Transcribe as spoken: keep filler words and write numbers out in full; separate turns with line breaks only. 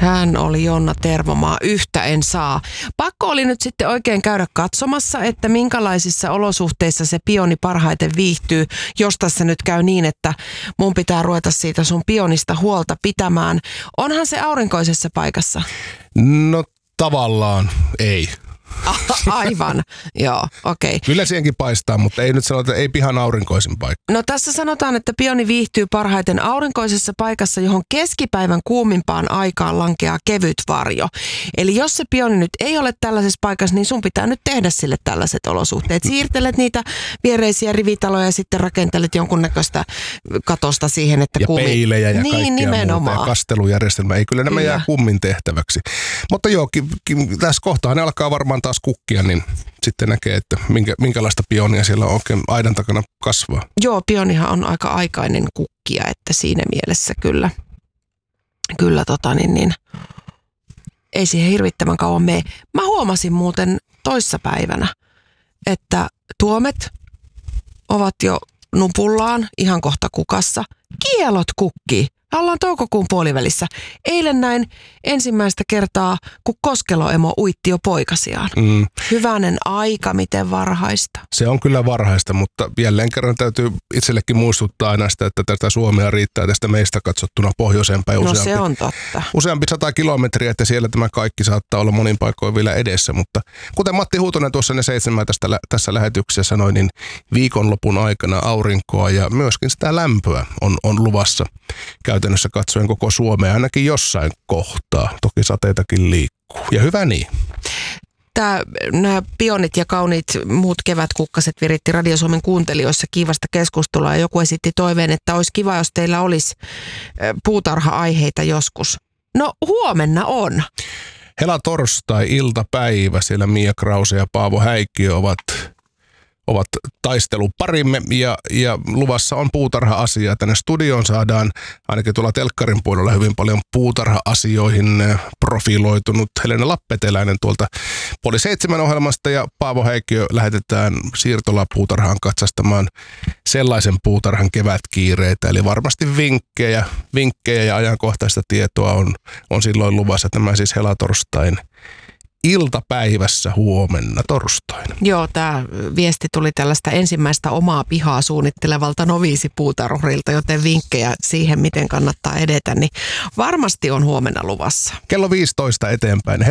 Hän oli Jonna Tervomaa, yhtä en saa. Pakko oli nyt sitten oikein käydä katsomassa, että minkälaisissa olosuhteissa se pioni parhaiten viihtyy, jos tässä nyt käy niin, että mun pitää ruveta siitä sun pionista huolta pitämään. Onhan se aurinkoisessa paikassa?
No tavallaan ei.
Aivan, joo, okei. Okay.
Kyllä siihenkin paistaa, mutta ei nyt sanota, ei pihan aurinkoisin paikka.
No tässä sanotaan, että pioni viihtyy parhaiten aurinkoisessa paikassa, johon keskipäivän kuumimpaan aikaan lankeaa kevyt varjo. Eli jos se pioni nyt ei ole tällaisessa paikassa, niin sun pitää nyt tehdä sille tällaiset olosuhteet. Siirtelet niitä viereisiä rivitaloja ja sitten rakentelet jonkunnäköistä katosta siihen, että
ja
kuumi...
Ja peilejä ja
niin,
kaikkea
nimenomaan.
muuta ja kastelujärjestelmä. Ei kyllä nämä kyllä. jää kummin tehtäväksi. Mutta joo, ki, ki, tässä kohtaa ne alkaa varmaan taas kukkia, niin sitten näkee, että minkä, minkälaista pionia siellä oikein aidan takana kasvaa.
Joo, pionihan on aika aikainen kukkia, että siinä mielessä kyllä, kyllä tota niin, niin ei siihen hirvittävän kauan mene. Mä huomasin muuten toissapäivänä, että tuomet ovat jo nupullaan ihan kohta kukassa. Kielot kukkii. Ollaan toukokuun puolivälissä. Eilen näin ensimmäistä kertaa, kun Koskeloemo uitti jo poikasiaan. Mm. Hyvänen aika, miten varhaista.
Se on kyllä varhaista, mutta jälleen kerran täytyy itsellekin muistuttaa aina sitä, että tätä Suomea riittää tästä meistä katsottuna pohjoiseen päin useampi.
No se on totta.
Useampi sata kilometriä, että siellä tämä kaikki saattaa olla monin paikoin vielä edessä, mutta kuten Matti Huutonen tuossa ne seitsemän tästä, tässä lähetyksessä sanoi, niin viikonlopun aikana aurinkoa ja myöskin sitä lämpöä on, on luvassa käytännössä katsoen koko Suomea ainakin jossain kohtaa. Toki sateitakin liikkuu. Ja hyvä niin.
Tää, nämä pionit ja kauniit muut kevätkukkaset viritti Radio Suomen kuuntelijoissa kiivasta keskustelua ja joku esitti toiveen, että olisi kiva, jos teillä olisi puutarha-aiheita joskus. No huomenna on.
Helatorstai, iltapäivä, siellä Mia Krause ja Paavo Häikkiö ovat... ovat taisteluparimme ja, ja luvassa on puutarha-asia. Tänne studioon saadaan ainakin tuolla telkkarin puolella hyvin paljon puutarha-asioihin profiloitunut Helena Lappeteläinen tuolta Poli seitsemän ohjelmasta ja Paavo Häikkiö lähetetään siirtolapuutarhaan katsastamaan sellaisen puutarhan kevätkiireitä. Eli varmasti vinkkejä, vinkkejä ja ajankohtaista tietoa on, on silloin luvassa. Tämä siis helatorstain iltapäivässä huomenna torstaina.
Joo, tämä viesti tuli tällaista ensimmäistä omaa pihaa suunnittelevalta noviisipuutarhurilta, joten vinkkejä siihen, miten kannattaa edetä, niin varmasti on huomenna luvassa.
Kello viisitoista eteenpäin.